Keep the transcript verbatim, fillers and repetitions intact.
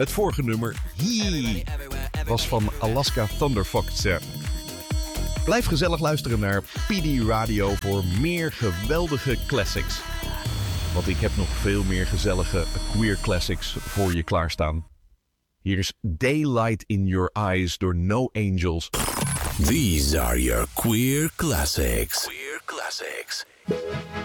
Het vorige nummer, He, was van Alaska Thunderfuck. Blijf gezellig luisteren naar P D Radio voor meer geweldige classics. Want ik heb nog veel meer gezellige queer classics voor je klaarstaan. Hier is Daylight in Your Eyes door No Angels. These are your queer classics. Queer classics.